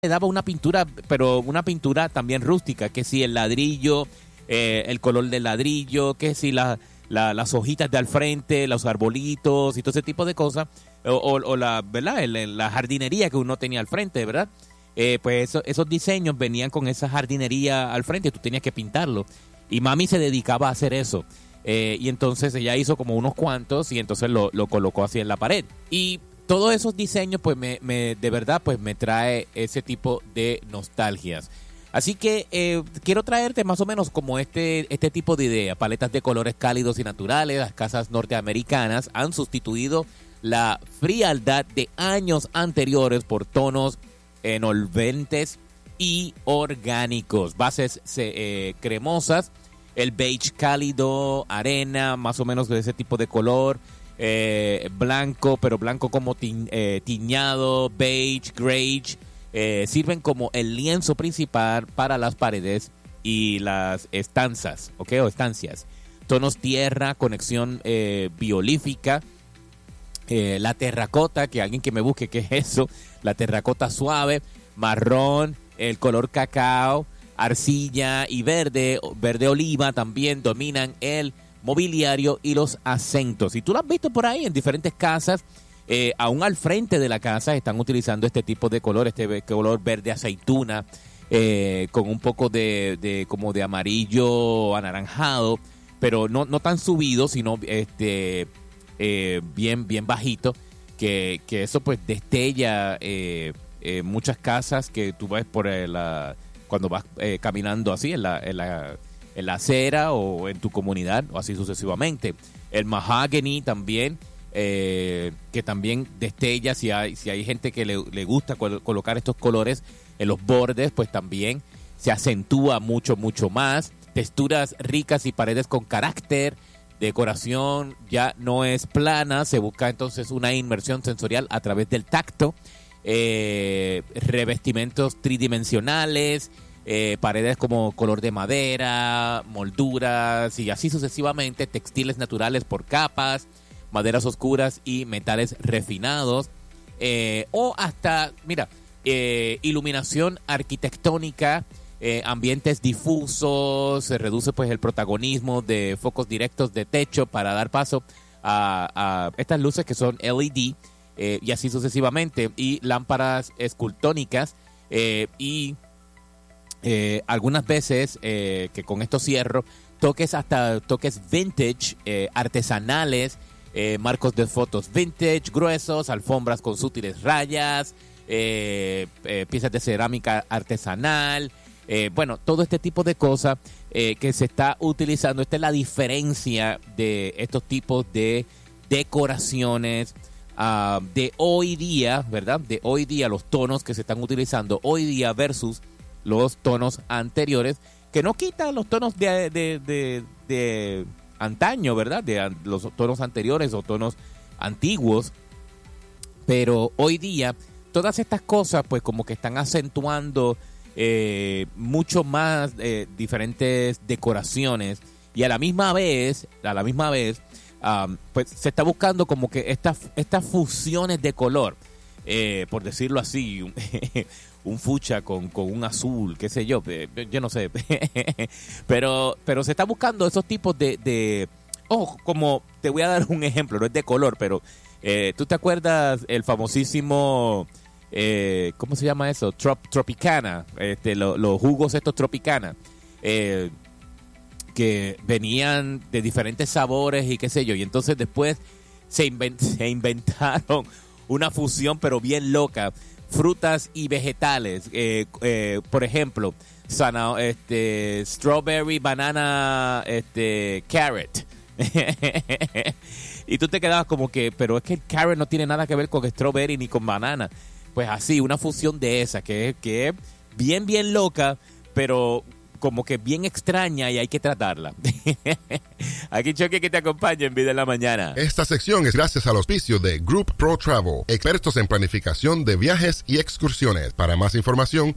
le daba una pintura, pero una pintura también rústica, que si el ladrillo, el color del ladrillo, que si las hojitas de al frente, los arbolitos y todo ese tipo de cosas, o la, ¿verdad? La jardinería que uno tenía al frente, ¿verdad? Pues esos diseños venían con esa jardinería al frente, tú tenías que pintarlo. Y mami se dedicaba a hacer eso. Y entonces ella hizo como unos cuantos y entonces lo colocó así en la pared. Y todos esos diseños, pues de verdad, pues me trae ese tipo de nostalgias. Así que quiero traerte más o menos como este tipo de idea. Paletas de colores cálidos y naturales. Las casas norteamericanas han sustituido la frialdad de años anteriores por tonos envolventes y orgánicos. Bases cremosas, el beige cálido, arena, más o menos de ese tipo de color. Blanco, pero blanco como tiñado, beige, greige, sirven como el lienzo principal para las paredes y las estancias, ¿ok? O estancias. Tonos tierra, conexión biolífica, la terracota, que alguien que me busque qué es eso, la terracota suave, marrón, el color cacao, arcilla y verde oliva también dominan el mobiliario y los acentos. Y tú lo has visto por ahí en diferentes casas, aún al frente de la casa están utilizando este tipo de color, este color verde aceituna, con un poco de como de amarillo anaranjado, pero no tan subido, sino bien bajito, que eso pues destella muchas casas que tú ves por cuando vas caminando así en la acera o en tu comunidad o así sucesivamente. El mahogany también, que también destella, si hay gente que le gusta colocar estos colores en los bordes, pues también se acentúa mucho más. Texturas ricas y paredes con carácter. Decoración ya no es plana, se busca entonces una inmersión sensorial a través del tacto. Revestimientos tridimensionales, paredes como color de madera, molduras y así sucesivamente, textiles naturales por capas, maderas oscuras y metales refinados, o hasta, iluminación arquitectónica, ambientes difusos. Se reduce pues el protagonismo de focos directos de techo para dar paso a estas luces que son LED, y así sucesivamente, y lámparas escultónicas, y algunas veces, que con esto cierro, toques vintage, artesanales, marcos de fotos vintage gruesos, alfombras con sutiles rayas, piezas de cerámica artesanal, todo este tipo de cosas que se está utilizando. Esta es la diferencia de estos tipos de decoraciones de hoy día, ¿verdad? De hoy día, los tonos que se están utilizando hoy día versus los tonos anteriores, que no quitan los tonos de antaño, ¿verdad? De los tonos anteriores o tonos antiguos, pero hoy día todas estas cosas pues como que están acentuando mucho más diferentes decoraciones, y a la misma vez pues se está buscando como que estas fusiones de color, por decirlo así, un fucsia con un azul, qué sé yo no sé, pero se está buscando esos tipos de como te voy a dar un ejemplo, no es de color, pero ¿tú te acuerdas el famosísimo ¿cómo se llama eso? Tropicana, los jugos estos Tropicana, que venían de diferentes sabores y qué sé yo, y entonces después se inventaron una fusión pero bien loca, frutas y vegetales, por ejemplo, strawberry, banana, carrot. Y tú te quedabas como que, pero es que el carrot no tiene nada que ver con strawberry ni con banana. Pues así, una fusión de esa que es bien loca, pero como que bien extraña, y hay que tratarla. Aquí Chucky que te acompaña en Vida en la Mañana. Esta sección es gracias al auspicio de Group Pro Travel, expertos en planificación de viajes y excursiones. Para más información,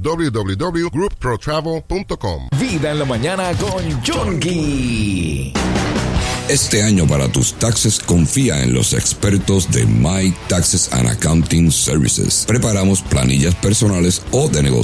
www.groupprotravel.com. Vida en la Mañana con Chucky. Este año para tus taxes confía en los expertos de My Taxes and Accounting Services. Preparamos planillas personales o de negocio